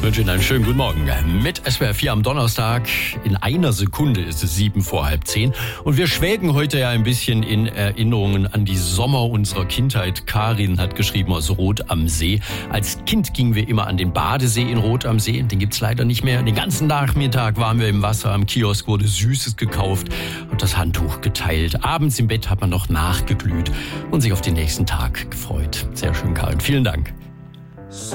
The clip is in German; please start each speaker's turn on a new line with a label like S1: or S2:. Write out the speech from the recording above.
S1: wünsche Ihnen einen schönen guten Morgen mit SWR 4 am Donnerstag. In einer Sekunde ist es 7 vor halb 10. Und wir schwelgen heute ja ein bisschen in Erinnerungen an die Sommer unserer Kindheit. Karin hat geschrieben aus Rot am See. Als Kind gingen wir immer an den Badesee in Rot am See. Den gibt's leider nicht mehr. Den ganzen Nachmittag waren wir im Wasser. Am Kiosk wurde Süßes gekauft und das Handtuch geteilt. Abends im Bett hat man noch nachgeglüht und sich auf den nächsten Tag gefreut. Sehr schön, Karin. Vielen Dank.